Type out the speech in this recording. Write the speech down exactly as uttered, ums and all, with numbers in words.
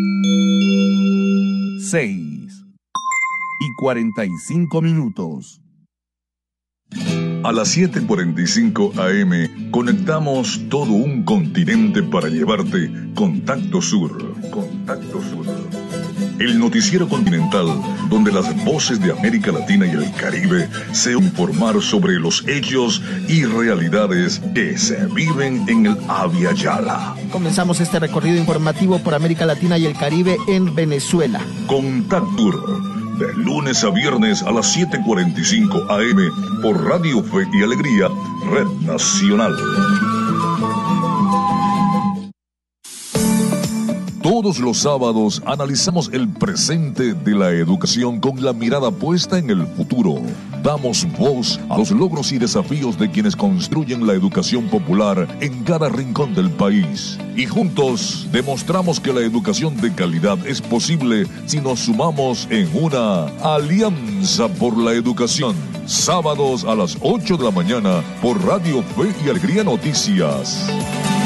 seis y cuarenta y cinco minutos. A las siete cuarenta y cinco a eme conectamos todo un continente para llevarte Contacto Sur. Contacto Sur. El noticiero continental donde las voces de América Latina y el Caribe se informar sobre los hechos y realidades que se viven en el Abya Yala. Comenzamos este recorrido informativo por América Latina y el Caribe en Venezuela. Contactur, de lunes a viernes a las siete cuarenta y cinco a eme por Radio Fe y Alegría, Red Nacional. Todos los sábados analizamos el presente de la educación con la mirada puesta en el futuro. Damos voz a los logros y desafíos de quienes construyen la educación popular en cada rincón del país. Y juntos demostramos que la educación de calidad es posible si nos sumamos en una alianza por la educación. Sábados a las ocho de la mañana por Radio Fe y Alegría Noticias.